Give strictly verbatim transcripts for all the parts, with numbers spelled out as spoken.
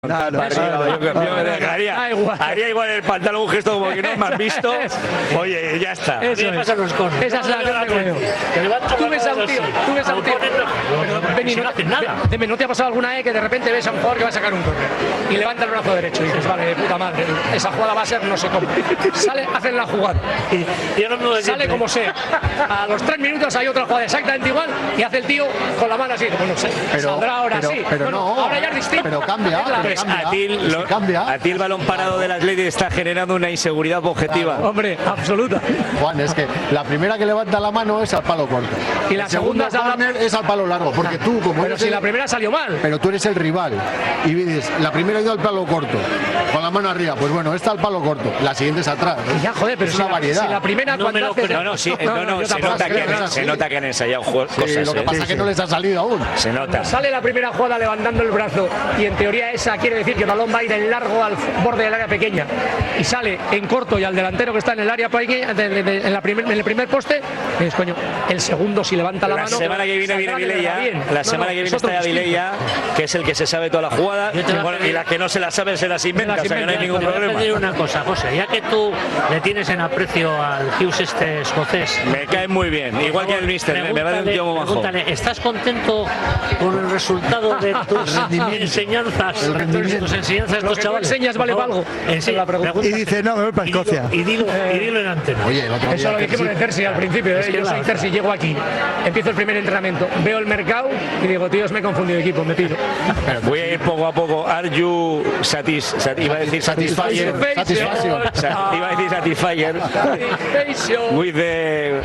No, no, Arriba, no, yo, yo no, me no, dejaría, da igual. haría igual el pantalón, un gesto como que no me has visto. Oye, ya está. Eso es. Esa es la gran cuestión. Tú ves a un tío, tú ves a un tío. Benny, no, Deme, ¿no te ha pasado alguna vez que de repente ves a un jugador que va a sacar un córner y levanta el brazo derecho y dices, vale, de puta madre, esa jugada va a ser no sé cómo? Sale, hacen la jugada. Sale como sea. A los tres minutos hay otra jugada exactamente igual y hace el tío con la mano así. Bueno, sé, pero, saldrá ahora pero, sí. Pero no, no, ahora ya es distinto. Pero cambia. Pues cambia, a, ti lo, cambia. a ti el balón parado de las leyes está generando una inseguridad objetiva. Claro. Hombre, absoluta. Juan, es que la primera que levanta la mano es al palo corto. Y la el segunda segundo es, la... es al palo largo, porque tú como Pero si el... la primera salió mal. Pero tú eres el rival y dices, la primera ha ido al palo corto, con la mano arriba, pues bueno, esta al palo corto, la siguiente es atrás. ¿no? Ya, joder, pero es si una la, variedad. Si la primera no, cuando haces... no, no, sí, no, no, no se, nota que, han, se nota que han ensayado cosas. Sí, lo que ¿eh? pasa es sí, que sí. no les ha salido aún. Se nota. Sale la primera jugada levantando el brazo y en teoría esa quiere decir que el balón va a ir en largo al borde del área pequeña y sale en corto y al delantero que está en el área pequeña, en, la primer, en el primer poste, es coño, el segundo si levanta la, la mano. Semana que viene viene Vilella, la semana no, no, que viene está Vilella, que es el que se sabe toda la jugada, bueno, y las que no se las saben se las inventa, o sea que no hay ningún te problema. Te voy a pedir una cosa, José, ya que tú le tienes en aprecio al Hughes este escocés. Me cae muy bien, igual que el mister, me va de un tío muy majo. ¿Estás contento con el resultado de tus enseñanzas? El rendimiento. Tus enseñanzas a estos chavales. Tú enseñas vale para algo. Sí, la y dice, no, me voy para Escocia. Y dilo, y dilo en antena. Oye, el otro Eso día lo dijimos en Cersi al principio. Es ¿eh? que Yo la- soy Cersi, llego aquí, empiezo el primer entrenamiento, veo el mercado y digo, tíos, me he confundido de equipo, me piro. Voy a ir poco a poco. Are you satis, sat, iba a decir satisfier? Satisfaction. Sa- iba a decir satisfier. With the,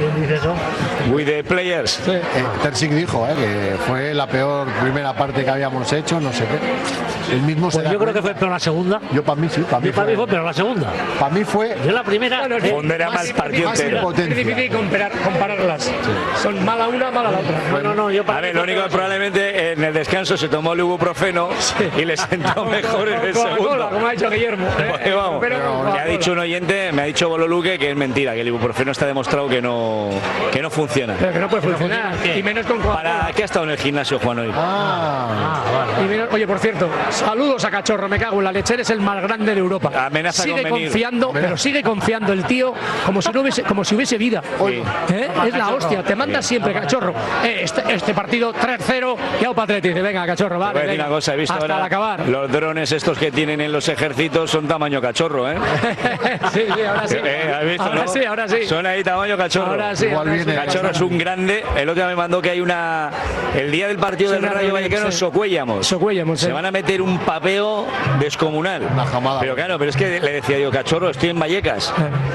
with the players. Eh, Terzic dijo eh, que fue la peor primera parte que habíamos hecho, no sé qué. El mismo se Pues da yo creo que cuenta. fue peor la segunda. Yo para mí sí, para mí Yo para mí fue. fue peor la segunda. Para mí fue. Yo la primera. Bueno, sí. Pondera mal partido más entero. impotencia. Es difícil comparar, compararlas. Son mala una, mala la otra. No, no, no, yo para A ver, mí lo único que probablemente en el descanso se tomó el ibuprofeno y le sentó mejor en el Coca-Cola, segundo. como ha dicho Guillermo. ¿eh? Porque vamos, Pero con me ha Coca-Cola. dicho un oyente, me ha dicho Bololuque que es mentira, que el ibuprofeno está demostrado que no, que no funciona. Pero que no puede funcionar. Y menos con Coca-Cola. ¿Para qué ha estado en el gimnasio, Juan, hoy? Ah, Y menos- oye, por cierto, saludos a Cachorro, me cago en la leche, eres el más grande de Europa. Amenaza sigue con venir. confiando, pero sigue confiando el tío como si no hubiese, como si hubiese vida. Sí. ¿Eh? Es la hostia, te manda siempre, Cachorro. Eh, este, este partido tres cero y a Patrete dice, venga, Cachorro, Voy a vale. decir venga, una cosa, he visto hasta ahora al acabar. los drones estos que tienen en los ejércitos son tamaño cachorro, ¿eh? sí, sí, ahora sí. Eh, ¿has visto, ahora no? sí, ahora sí. Son ahí tamaño cachorro. Ahora sí. Igual ahora sí. viene- Cachorro es un grande. El otro día me mandó que hay una. El día del partido Sí, del una Rayo reunión, Vallecano, sí. Socuéllamos. Socuéllamos, Se sí. van a meter un papeo descomunal. Una jamada. Pero claro, pero es que le decía yo, Cachorro, estoy en Vallecas.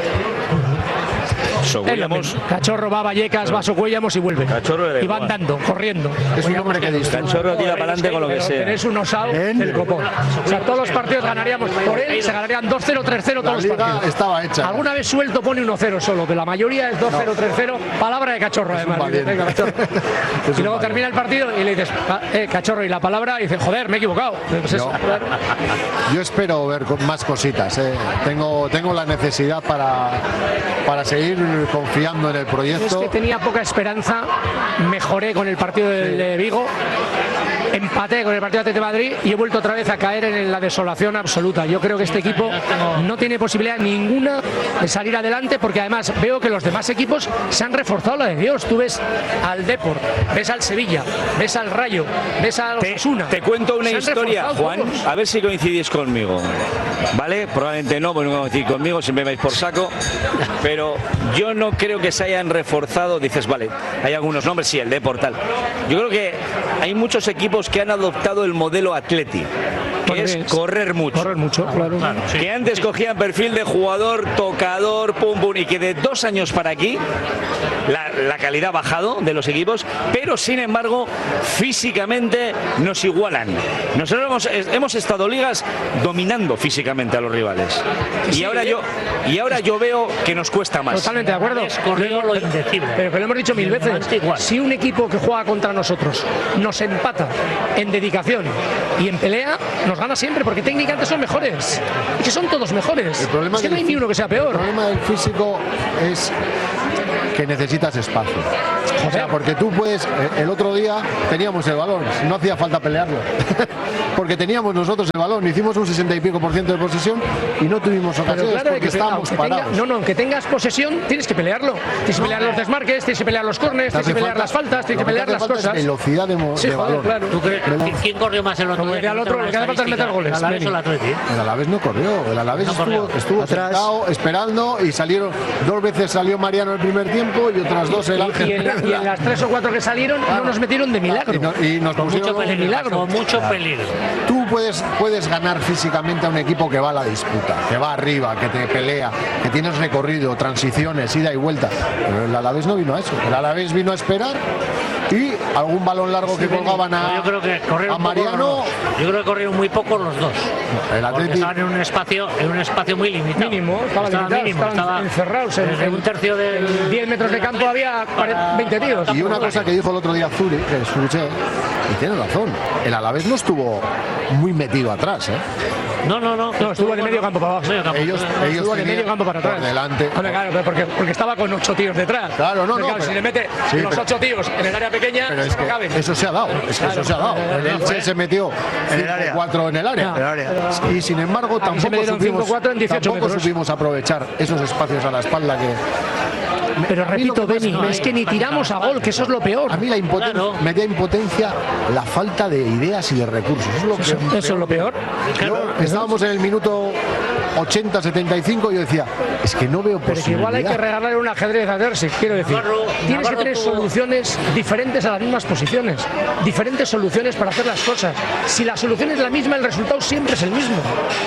Es lo Socuéllamos. mismo. Cachorro va a Vallecas, va a Socuéllamos y vuelve. Cachorro le da y va igual. andando, corriendo. es un hombre que disfruta. Cachorro tira para adelante con lo que Pero sea. tenés un osado del copón. O sea, todos los partidos ganaríamos por él, se ganarían dos cero, tres cero La todos los liga partidos. estaba hecha. Alguna vez suelto pone uno cero solo, pero la mayoría es dos cero, tres cero. Palabra de Cachorro, además. valiente. Venga, Cachorro. Es Y un luego valiente. termina el partido y le dices, "Ah, eh, Cachorro, y la palabra, y dice, joder, me he equivocado. Pues eso, No. claro. Yo espero ver co- más cositas. eh. Tengo, tengo la necesidad para, para seguir confiando en el Es proyecto. que tenía poca esperanza, mejoré con el partido de, de Vigo, empaté con el partido de Atlético de Madrid y he vuelto otra vez a caer en la desolación absoluta. Yo creo que este equipo no tiene posibilidad ninguna de salir adelante porque además veo que los demás equipos se han reforzado la de Dios. Tú ves al Depor, ves al Sevilla, ves al Rayo, ves al Te, Osasuna. te cuento una Se han historia, reforzado Juan, todos. a ver si coincidís conmigo. ¿Vale? Probablemente no, porque no coincidís conmigo, siempre me vais por saco. Pero yo no creo que se hayan reforzado. Dices, vale, hay algunos nombres, sí, el Depor tal. Yo creo que hay muchos equipos que han adoptado el modelo Atleti, que Bueno, es es- correr mucho. Correr mucho, claro. Que antes cogían perfil de jugador, tocador, pum pum, y que de dos años para aquí la, la calidad ha bajado de los equipos, pero sin embargo físicamente nos igualan. Nosotros hemos, hemos estado ligas dominando físicamente a los rivales. Y ahora yo y ahora yo veo que nos cuesta más. Totalmente de acuerdo. Es corrido lo indecible. Pero que lo hemos dicho mil veces. Levante igual. Si un equipo que juega contra nosotros nos empata en dedicación y en pelea, nos gana siempre, porque técnicamente son mejores. Es que son todos mejores. El problema es que no del hay ni uno que sea El peor. problema del físico es que necesitas espacio. O sea, porque tú puedes, el otro día teníamos el balón, no hacía falta pelearlo. porque teníamos nosotros el balón, hicimos un sesenta y pico por ciento de posesión y no tuvimos ocasiones claro, porque que estábamos tenga, parados. no, no, aunque tengas posesión, tienes que pelearlo. Tienes que pelear los desmarques, tienes que pelear los córneres, tienes que pelear falta, las faltas, tienes que pelear las cosas. Velocidad de, mo sí, de joder, balón. Claro. ¿Tú crees, ¿Quién corrió más el otro Como día? decía el otro, lo que hace falta es meter goles. ¿El Alavés o el Atleti? El Alavés no corrió, el Alavés No estuvo, corrió. estuvo Atrás. sentado esperando y salieron dos veces salió Mariano el primer tiempo y otras dos el Ángel. Y en, la- y en las tres o cuatro que salieron no nos metieron de milagro. Y, no- y nos Con pusieron mucho peligro. milagro. Con mucho peligro. Tú puedes, puedes ganar físicamente a un equipo que va a la disputa, que va arriba, que te pelea, que tienes recorrido, transiciones, ida y vuelta. Pero el Alavés no vino a eso. El Alavés vino a esperar y algún balón largo que colgaban a, Yo creo que corrieron a poco los Mariano. dos. Yo creo que corrieron muy poco los dos. El Porque Atleti, estaban en un espacio, en un espacio muy limitado. Mínimo, estaba limitado, mínimo, estaban estaba encerrados en- en un tercio del diez metros de campo había veinte tíos. y una cosa que dijo el otro día Zuri, que escuché, y tiene razón, el Alavés no estuvo muy metido atrás, ¿eh? No, no, no. No, estuvo de medio campo para abajo. Medio campo. Ellos, ellos Estuvo de tenían medio campo para por atrás. delante. Hombre, claro, pero porque, porque estaba con ocho tíos detrás. Claro, no, Pero no, claro, pero- si le mete sí, los pero- ocho tíos en el área pequeña, Pero es no que caben. eso se ha dado, es que eso se ha dado. El Elche se metió En el cinco área. cuatro en el área. En el área. Y sin embargo Aquí se tampoco metieron supimos, cinco cuatro en dieciocho tampoco metros. supimos aprovechar esos espacios a la espalda que Pero a mí repito, lo que Beni, pasa- es que ni tiramos a gol, que eso es lo peor. a mí la impotencia, Claro. me da impotencia la falta de ideas y de recursos. Eso es lo que Eso, eso es lo peor. Yo- estábamos en el minuto ochenta setenta y cinco y yo decía, es que no veo Pero que posibilidad. igual hay que regalarle un ajedrez a Dersi, quiero decir. Navarro- Tienes Navarro que tener tuvo- soluciones diferentes a las mismas posiciones, diferentes soluciones para hacer las cosas. Si la solución es la misma, el resultado siempre es el mismo.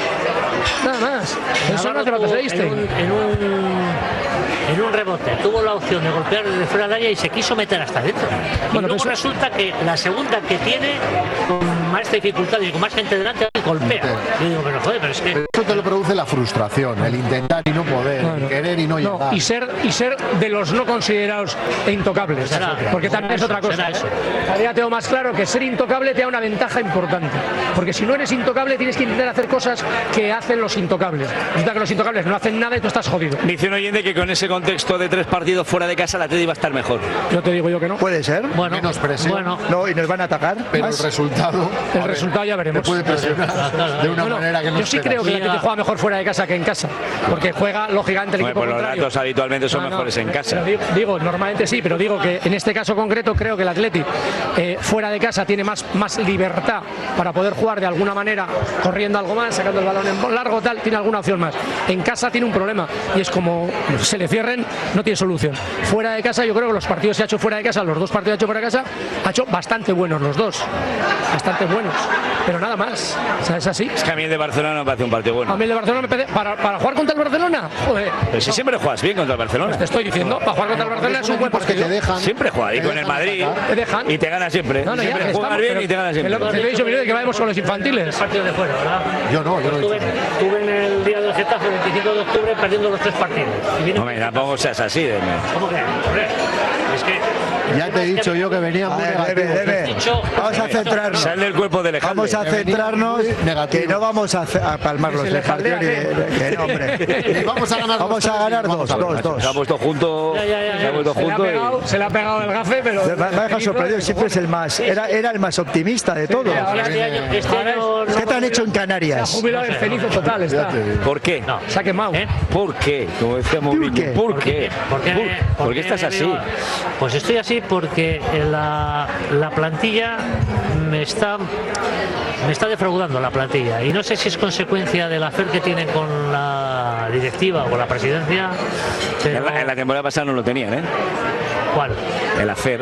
Nada más. Eso no hace falta ser en Einstein. un, en, un, en un rebote tuvo la opción de golpear desde fuera del área y se quiso meter hasta dentro. Y Bueno, luego pero eso- resulta que la segunda que tiene, con más dificultad y con más gente delante, golpea. Yo digo, pero joder, pero es que... Eso te lo produce la frustración, el intentar y no poder, el Claro. querer y no, No, llegar. y ser y ser de los no considerados e intocables, Será, porque también es otra será cosa. eso. Cada día tengo más claro que ser intocable te da una ventaja importante, porque si no eres intocable tienes que intentar hacer cosas que hacen los intocables. Resulta que los intocables no hacen nada y tú estás jodido. Dice un oyente que con ese contexto de tres partidos fuera de casa la Atleti va a estar mejor. Yo te digo yo que no. Puede ser. Bueno, Menos presión. bueno, No, y nos van a atacar. Pero más. el resultado, El a ver, resultado ya te veremos. puede presionar de una Bueno, manera que no yo sí esperas. creo que el Mira. Atleti juega mejor fuera de casa que en casa, porque juega lógicamente el Hombre, equipo pues los contrario. datos habitualmente son No, no, mejores en casa. pero digo, digo, normalmente sí, pero digo que en este caso concreto creo que el Atleti eh, fuera de casa tiene más, más libertad para poder jugar de alguna manera, corriendo algo más, sacando el balón en largo, tal, tiene alguna opción más. En casa tiene un problema y es como se le cierren, no tiene solución. Fuera de casa, yo creo que los partidos que ha hecho fuera de casa, los dos partidos que ha hecho fuera de casa, ha hecho bastante buenos los dos, bastante buenos, pero nada más. O sea, es así. Es que a mí el de Barcelona no me parece un partido A bueno. mí el de Barcelona me parece, para, para jugar contra el Barcelona, joder, Pero si siempre juegas bien contra el Barcelona. te estoy diciendo, para jugar contra el Barcelona es un buen equipos que te partido. dejan. Siempre juega. Y te con el dejan Madrid. atacar. Te dejan. Y te gana siempre. No, no, ya, siempre que juegas estamos, bien pero- y te gana que siempre. lo- que te he dicho, Miguel, que vayamos con los infantiles. partido de fuera, ¿verdad? Yo no, yo no he Tuve, dicho. tuve en el día del Getafe, veinticinco de octubre, perdiendo los tres partidos. Y viene- Hombre, tampoco seas así. de- ¿Cómo que? Hombre, es que... Ya te he dicho yo que venía A muy ver, debe, negativo. debe. Dicho- Vamos a centrarnos. Sal del cuerpo del Alejandro. Vamos a Que venía centrarnos, muy negativo. que no vamos a, ce- a palmar los se de le jaldea, partido ni de- que no, hombre. Y vamos a ganar Vamos dos, a ganar vamos dos, a ver. dos, dos. Se ha puesto junto. Ya, ya, ya, Se ha puesto Se le ha junto. y- pegado, se le ha pegado el gafe, pero. Me me ha dejado sorprendido, siempre es el más, era, era el más optimista de todos. ahora- Este año, este Ahora año es- no- ¿Qué te han hecho en Se ha Canarias? jubilado en cenizo total, está. Ya te digo. ¿Por qué? No. Se ha quemado. ¿Eh? ¿Por qué? Como decía Mourinho. qué? ¿Por ¿Por qué? qué? ¿Por qué, ¿Por- ¿Por qué estás me así? digo- Pues estoy así porque la, la plantilla me está me está defraudando la plantilla y no sé si es consecuencia del afer que tienen con la directiva o con la presidencia. Pero, En la, en la temporada pasada no lo tenían, ¿eh? ¿Cuál? El hacer.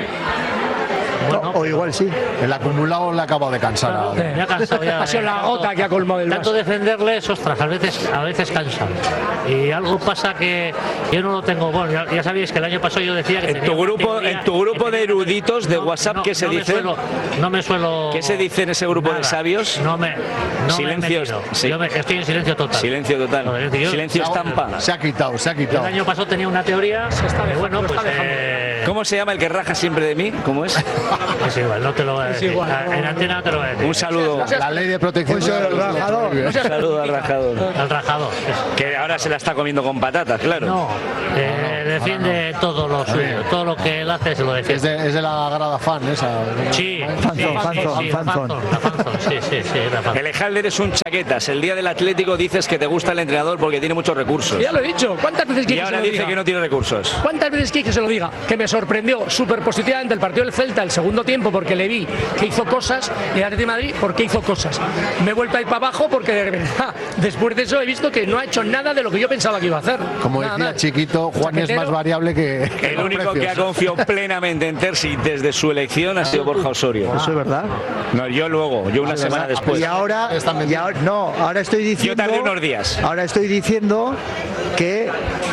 Bueno, O igual sí. El acumulado le ha acabado de cansar. Claro, ahora. me ha cansado ya. Ha sido la gota que ha colmado el Tanto vaso. defenderles, ostras, a veces, a veces cansan. Y algo pasa que yo no lo tengo. Bueno, ya, ya sabéis que el año pasado yo decía que En tenía tu una grupo, teoría en tu grupo que de tenía- eruditos de no, WhatsApp, no, ¿qué se no me dice? suelo- no me suelo. ¿Qué se dice en ese grupo de Nada. sabios? No me. No Silencios, Me he metido. sí. Yo me- estoy en silencio total. Silencio total. No, es decir, yo- Silencio estampa. Se ha quitado, se ha El quitado. año pasado tenía una teoría. está que, dejando, bueno, lo pues. está dejando. eh, ¿Cómo se llama el que raja siempre de mí? ¿Cómo es? es igual, no te lo voy a decir. igual, Ah, no. en antena te lo voy a decir. Un saludo. La ley de protección Pues el de datos lo rajador. prohíbe. Un saludo al rajador. Al rajador. Que ahora se la está comiendo con patatas, claro. No, eh, defiende todo lo suyo, todo lo que él hace se lo Es defiende. de, es de la grada fan esa. Sí, Fanzón, sí, sí, Fanzón, sí, Fanzón. la Fanzón, sí, sí, sí, la Fanzón. Elejalder es un chaquetas. El día del Atlético dices que te gusta el entrenador porque tiene muchos recursos. Ya lo he dicho. ¿Cuántas veces Y quieres que ahora se lo dice diga? que no tiene recursos. ¿Cuántas veces quieres que se lo diga? Que me sorprendió súper positivamente el partido del Celta el segundo tiempo porque le vi que hizo cosas y el Atlético de Madrid porque hizo cosas. Me he vuelto a ir para abajo porque de verdad, después de eso he visto que no ha hecho nada de lo que yo pensaba que iba a hacer. Como Nada decía más. Chiquito, Juan es Chaquetero. más variable que, que El los único que ha precios. confiado plenamente en Terzi desde su elección ha sido Borja Osorio. Eso es verdad. No, yo luego, yo una semana después. Y ahora, y ahora- no, ahora estoy diciendo. Yo tardé unos días. Ahora estoy diciendo que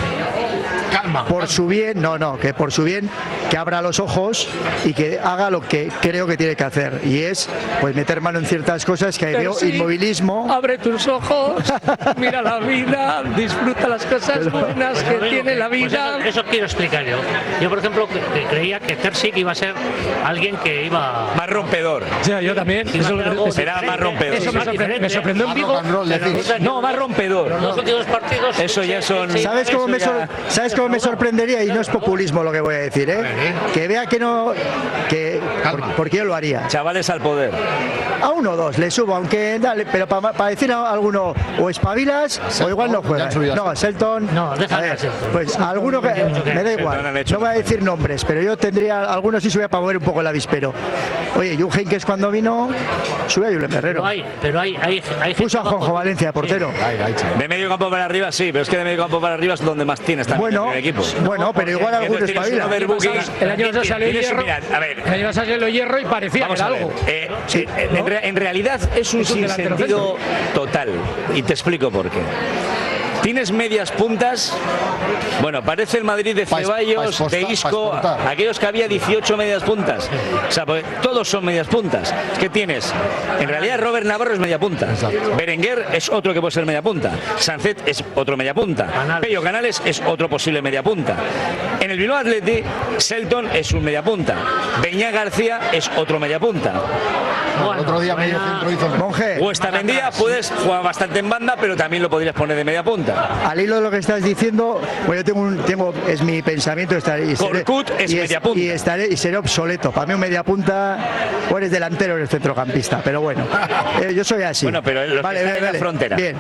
Calma. por su bien, no, no, que por su bien, que abra los ojos y que haga lo que creo que tiene que hacer. Y es, pues, meter mano en ciertas cosas que Pero veo sí, inmovilismo. Abre tus ojos, mira la vida, disfruta las cosas buenas que Pues tiene la pues vida. eso, eso quiero explicar yo. Yo, por ejemplo, que- que creía que Terzic iba a ser alguien que iba Más rompedor. O sea, yo también. iba a Eso, hacer algo eso- Será más diferente, rompedor. eso me, más sorpre- diferente. me sorprendió en Más Vigo. rock and roll, Pero decís. resulta que No, más rompedor. los últimos partidos. Eso ya son- se- se- ¿Sabes cómo, me Eso sor- ya- ¿Sabes cómo me sorprendería? Y no es populismo lo que voy a decir, ¿eh? Que vea que no. Que, por- porque yo lo haría. Chavales al poder. A uno o dos le subo, aunque dale, pero para decir a alguno o espabilas o igual no ya juega. han subido a No, Selton. No, déjale a ver, a Selton. pues alguno que Tiene mucho que- me da Selton han igual. hecho No voy a una decir nombres, pero yo tendría algunos sí subía para mover un poco el avispero. Oye, Julen Heynckes cuando vino sube a Julen Guerrero. Pero hay, pero hay, hay, hay Puso a gente Juanjo abajo. Valencia de portero. Ay, ay, chaval. De medio campo para arriba sí, pero es que de medio campo para arriba es donde más tienes también Bueno, en el equipo. bueno, pero igual alguno Tienes un espabila. overbooking. El año pasado salió Tienes- Hierro. mira, a ver, El año pasado salió Hierro y parecía Vamos que a era ver. algo. Eh, sí, en, re- en realidad es un Es un delantero sinsentido total. Y te explico por qué. Tienes medias puntas. Bueno, parece el Madrid de Pa' es- pa' Ceballos, exportar, de pa' Isco, exportar. aquellos que había dieciocho medias puntas. O sea, pues, todos son medias puntas. Es que tienes, en realidad Robert Navarro es media punta. Berenguer es otro que puede ser media punta. Sancet es otro media punta. Canales. Pello Canales es otro posible media punta. En el Bilbao Athletic, Selton es un media punta. Beñá García es otro media punta. El otro día medio buena- centro hizo. Monje, O esta Mendía puedes jugar bastante en banda, pero también lo podrías poner de media punta. al hilo de lo que estás diciendo, bueno, yo tengo un, tengo, es mi pensamiento estaré, y seré, Corcut es y media punta. y estaré y seré obsoleto. Para mí un media punta o eres delantero o eres centrocampista, pero bueno, eh, yo soy así. Bueno, pero los que están en la frontera. Bien.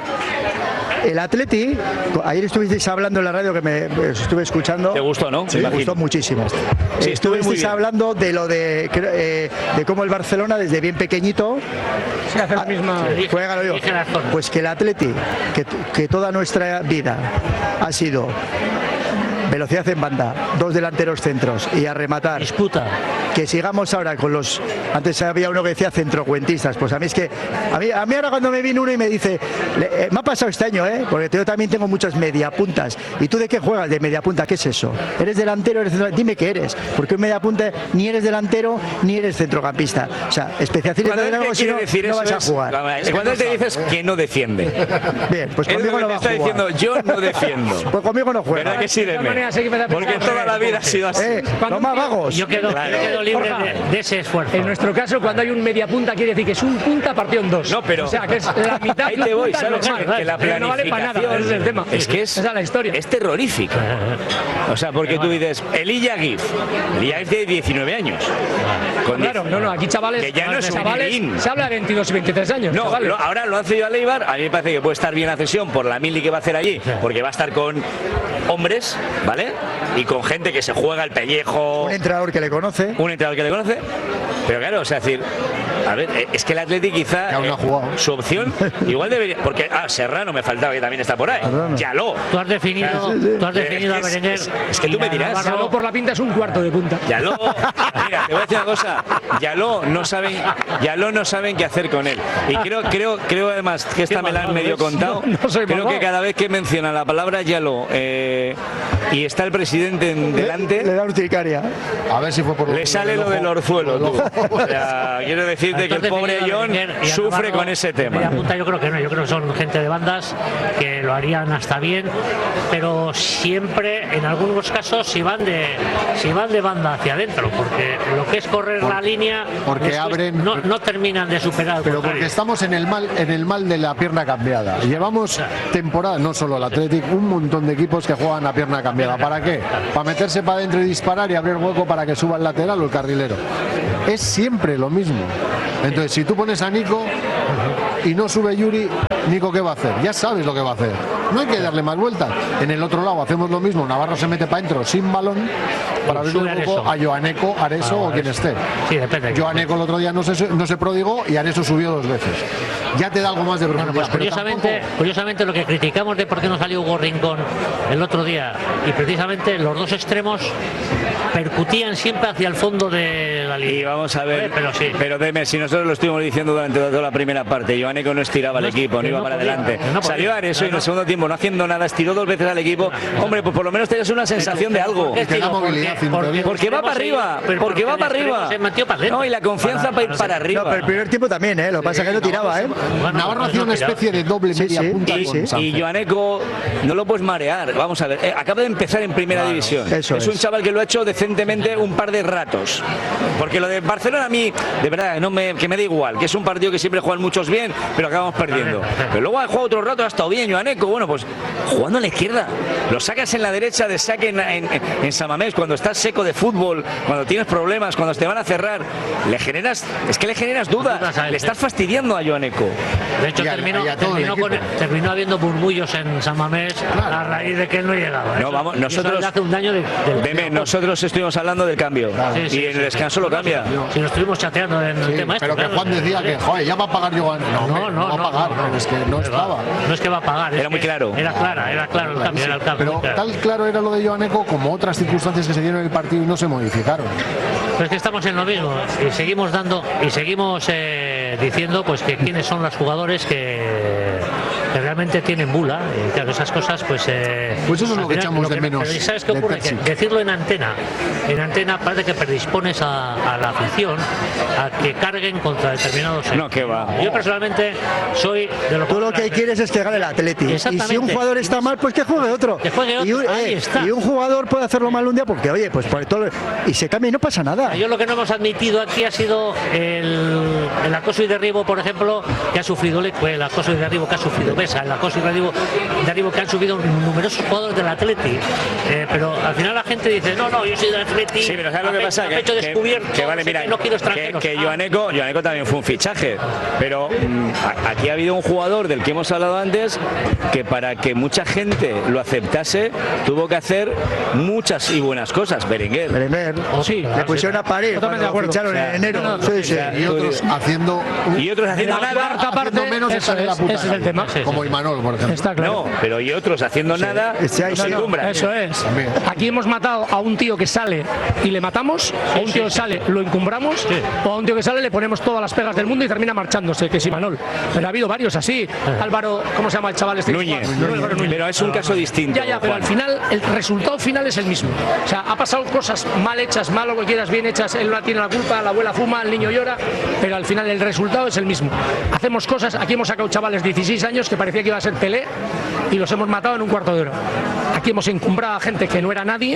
El Atleti, ayer estuvisteis hablando en la radio que me os estuve escuchando. ¿Te gustó, no? Sí, Me me imagino. gustó muchísimo. Sí, estuve muy estuvisteis bien. hablando de lo de, cre- eh, de cómo el Barcelona desde bien pequeñito Se hace la misma. juega lo digo. Dije las cosas. Pues que el Atleti, que, que toda nuestra vida ha sido velocidad en banda, dos delanteros centros y a rematar. Disputa. Que sigamos ahora con los. Antes había uno que decía centrocuentistas. Pues a mí es que. A mí, a mí ahora cuando me viene uno y me dice. le- eh, me ha pasado este año, ¿eh? Porque yo también tengo muchas mediapuntas. ¿Y tú de qué juegas? De mediapunta. ¿Qué es eso? ¿Eres delantero? ¿Eres centrocampista? Dime qué eres. Porque un mediapunta ni eres delantero ni eres centrocampista. O sea, especialízate Cuando en él algo te si quiere no, decir no eso vas a es- jugar. es cuando él te dices que no defiende. Bien, pues Es lo conmigo que no te va a está jugar. diciendo, yo no defiendo. Pues conmigo no juega. ¿Verdad que sí, De todas Deme? maneras, hay que empezar a Porque pensar- toda la vida ha sido así. Eh, Cuando los más un tío- vagos. Yo quedo, Claro. yo quedo libre Borja, de, de ese esfuerzo. En nuestro caso, cuando hay un media punta, quiere decir que es un punta partido en dos. No, pero- O sea, que es la mitad Ahí la te voy, punta ¿sabes? normal, Que la pero no vale para nada, planificación ese es el tema. es que es, Esa es la historia. es terrorífica. O sea, porque tú dices, Elilla Gif. Elilla Gif tiene diecinueve años. Con Claro, diez- no, no, aquí chavales, Que ya no es un chavales niñín. se habla de veintidós y veintitrés años. No, chavales. lo- ahora lo han cedido a Leibar. A mí me parece que puede estar bien la cesión por la mili que va a hacer allí, porque va a estar con hombres, ¿vale? Y con gente que se juega el pellejo. Un entrenador que le conoce. Un entrenador que le conoce. Pero claro, o sea, decir, a ver, eh, es que el Atleti quizá Que aún no ha eh, jugado. su opción igual debería, porque ah, Serrano me faltaba que también está por ahí. Serrano. Yaló. Tú has definido, tú has Eh, definido a es- Berenguer. es- es que tú y me a dirás. Navarro. Salvo por la pinta es un cuarto de punta. Yaló, mira, te voy a decir una cosa, Yaló no saben, Yaló no saben qué hacer con él. Y creo, creo, creo además que esta Qué me la han malvado medio es. contado. No, no soy creo malvado. que cada vez que menciona la palabra Yaló eh, y está el presidente en delante, Le da urticaria. A ver si fue por le sale lo del orzuelo, tú. O sea, quiero decir decirte que el pobre John sufre con ese tema. Media punta yo creo que no, yo creo que son gente de bandas que lo harían hasta bien, pero siempre en algunos casos si van de si van de banda hacia adentro, porque lo que es correr Por, la línea porque abren no, no terminan de superar. Pero porque estamos en el mal en el mal de la pierna cambiada. Llevamos temporada, no solo el Athletic, un montón de equipos que juegan a pierna cambiada. ¿Para qué? Para meterse para adentro y disparar y abrir hueco para que suba el lateral o el carrilero. Es siempre lo mismo. Entonces, si tú pones a Nico y no sube Yuri, Nico, ¿qué va a hacer? Ya sabes lo que va a hacer. No hay que darle más vueltas. En el otro lado hacemos lo mismo. Navarro se mete para adentro sin balón para abrir un poco a Joaneco, Areso ah, o quien esté. Sí, depende. Joaneco el otro día no se, no se prodigó y Areso subió dos veces. Ya te da algo más de profundidad. Bueno, pues curiosamente, tampoco... curiosamente lo que criticamos de por qué no salió Hugo Rincón el otro día, y precisamente los dos extremos percutían siempre hacia el fondo de la línea. Y vamos a ver, pero sí. Pero deme, si nosotros lo estuvimos diciendo durante toda la primera parte, Joaneco no estiraba al no, equipo, no iba no para podía, adelante. No Salió Areso no, y en el segundo tiempo no haciendo nada, estiró dos veces al equipo. No, Hombre, pues por lo menos tenías una sensación de algo. Porque, movilidad, porque, porque, porque va para arriba, porque, porque va para arriba. No, y la confianza para, para ir para arriba. No, pero el primer tiempo también, ¿eh? Lo que pasa es que no tiraba, ¿eh? Navarro hacía una especie de doble media sí, sí, punta y, con y Joaneco no lo puedes marear. Vamos a ver, eh, acaba de empezar en primera claro, división. Eso es, es un chaval que lo ha hecho decentemente un par de ratos. Porque lo de Barcelona a mí, de verdad, no me, que me da igual, que es un partido que siempre juegan muchos bien, pero acabamos perdiendo. Pero luego ha jugado otro rato, ha estado bien Joaneco. Bueno, pues jugando a la izquierda, lo sacas en la derecha de saque en, en, en San Mamés, cuando estás seco de fútbol, cuando tienes problemas, cuando te van a cerrar, le generas, es que le generas dudas, le estás fastidiando a Joaneco. De hecho, ya, terminó, ya terminó, con, terminó habiendo murmullos en San Mamés claro. a raíz de que él no llegaba. No, vamos, nosotros, hace un daño de, de, deme, nosotros estuvimos hablando del cambio claro. sí, sí, y en el descanso sí, lo cambia. Si lo estuvimos chateando en sí, el tema pero este. que Juan decía que, joder, ya va a pagar yo. No, no, no, no va a pagar, no, no, es que no estaba. No es que va a pagar. Era muy claro. Era clara, era claro el cambio. Era el cambio pero claro. tal claro era lo de Joaneco como otras circunstancias que se dieron en el partido y no se modificaron. Pues que estamos en lo mismo y seguimos dando y seguimos eh, diciendo pues que quiénes son los jugadores que, que realmente tienen bula y claro, esas cosas pues eh, pues eso es lo que final, echamos lo que, de menos. Pero ¿sabes qué ocurre? Que decirlo en antena en antena parece que predispones a, a la afición a que carguen contra determinados no que va yo personalmente soy de lo tú lo que quieres es que gane el Atleti y si un jugador está mal pues que juegue otro, que juegue otro. Y, un, Ahí eh, está. y un jugador puede hacerlo mal un día porque oye pues por todo y se cambia y no pasa nada. Yo lo que no hemos admitido aquí ha sido el, el acoso y derribo, por ejemplo, que ha sufrido el acoso y derribo que ha sufrido Besa, el acoso y derribo, derribo que han sufrido numerosos jugadores del Atleti, eh, pero al final la gente dice no, no, yo soy del Atleti, sí, pero ¿sabes lo que pasa? Que, hecho que, descubierto, que vale, mira, que no quiero extranjeros. Que, que Joaneco, Joaneco también fue un fichaje, pero mmm, aquí ha habido un jugador del que hemos hablado antes que para que mucha gente lo aceptase tuvo que hacer muchas y buenas cosas. Berenguer, Berenguer, oh, sí, le pusieron a pared cuando ficharon en enero. No, no, sí, sí. Y otros haciendo y otros haciendo nada, haciendo menos eso es, ese es el tema. Como Imanol, por ejemplo. Está claro. No, pero y otros haciendo sí. nada, sí, no, no, no, eso es. También. Aquí hemos matado a un tío que sale y le matamos, a un tío que sale lo encumbramos, sí. o a un tío que sale le ponemos todas las pegas del mundo y termina marchándose, que es Imanol. Pero ha habido varios así. Álvaro, ¿cómo se llama el chaval este? Núñez. Núñez. Núñez. Pero es un caso distinto. Ya, ya, pero al final el resultado final es el mismo. O sea, ha pasado cosas mal hechas, mal lo que quieras, bien hechas, él no tiene la culpa, la abuela fuma, el niño llora, pero al final el resultado es el mismo. Hacemos cosas, aquí hemos sacado chavales de dieciséis años que parecía que iba a ser Pelé y los hemos matado en un cuarto de hora. Aquí hemos encumbrado a gente que no era nadie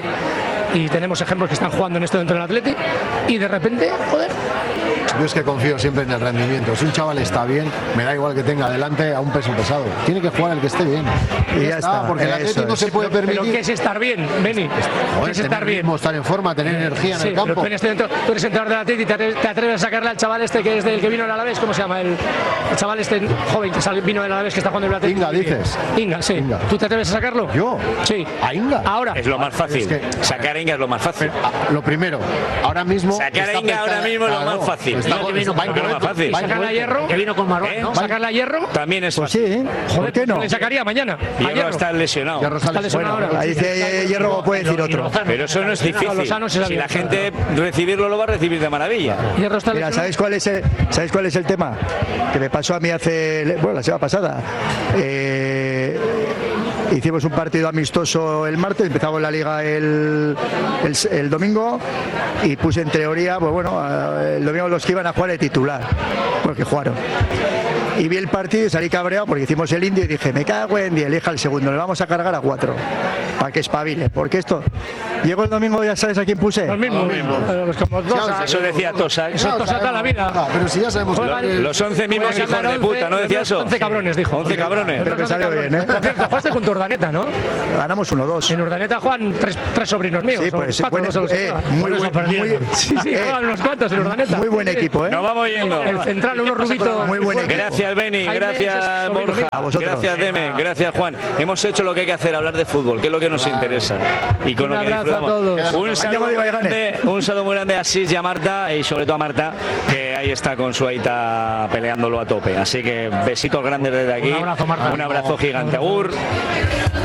y tenemos ejemplos que están jugando en esto dentro del Atleti y de repente, joder. Yo es que confío siempre en el rendimiento. Si un chaval está bien, me da igual que tenga delante a un peso pesado. Tiene que jugar el que esté bien. Y ya, ya está, porque el Atleti no se puede permitir. Pero ¿qué es estar bien, Beni? ¿Qué es estar bien? Estar en forma, tener energía en sí, el campo. Pero tú, eres dentro, tú eres entrenador del Atleti y te, te atreves a sacarle al chaval este que es del que vino del Alavés, ¿cómo se llama? El, el chaval este joven que sale, vino del Alavés que está jugando en el Atleti. Inga, dices. Inga, sí. Inga. ¿Tú te atreves a sacarlo? ¿Yo? Sí. ¿A Inga? Ahora. Es lo más fácil. Es que, sacar a Inga es lo más fácil. Pero, lo primero, ahora mismo. Sacar a Inga ahora mismo es lo más fácil. Más fácil. ¿Sacarle a Hierro? Que vino con Marrón, ¿no? ¿Sacarle a Hierro? También es fácil. Pues sí, joder, ¿por qué no? Le sacaría mañana. Hierro, Hierro está lesionado. Hierro está lesionado bueno, ahora. Ahí dice Hierro, puede decir otro. Pero eso no es difícil. Si la gente recibirlo lo va a recibir de maravilla. Hierro está Mira, ¿sabéis cuál es el, ¿sabéis cuál es el tema? Que me pasó a mí hace, bueno, la semana pasada. Eh, hicimos un partido amistoso el martes, empezamos la liga el, el, el domingo y puse en teoría, pues bueno, el domingo los que iban a jugar de titular, porque jugaron. Y vi el partido y salí cabreado porque hicimos el indio y dije, me cago en diez, elija el segundo, le vamos a cargar a cuatro, para que espabile, porque esto, llegó el domingo, ya sabes a quién puse. Los mismos, los como Tosa. Eso decía Tosa. Eso es Tosa toda la vida. Ah, pero si ya sabemos Los, que- los once mismos Juegan hijos de once, puta, ¿no decía eso? once cabrones, dijo. once cabrones. Pero que salió bien, ¿eh? Por cierto, jugaste con tu Urdaneta, ¿no? Ganamos uno dos. En Urdaneta juegan tres, tres sobrinos míos. Sí, o pues cuatro, buen- no sé los que eh, juegan. muy, buen, muy, Sí, sí, eh, juegan unos cuantos en Urdaneta. muy buen equipo, ¿eh? Nos vamos yendo. El central, unos rubitos. Muy buen equipo. Gracias, Beni, Jaime, gracias, ese es sobrino Borja, mío. A vosotros. gracias, Deme, gracias, Juan. Hemos hecho lo que hay que hacer, hablar de fútbol, que es lo que nos interesa y con Un lo que abrazo a disfrutamos. todos. Un saludo, muy grande, un saludo muy grande a Sis y a Marta, y sobre todo a Marta, que ahí está con su Aita peleándolo a tope. Así que besitos grandes desde aquí. Un abrazo, Marta. Un abrazo gigante. Agur.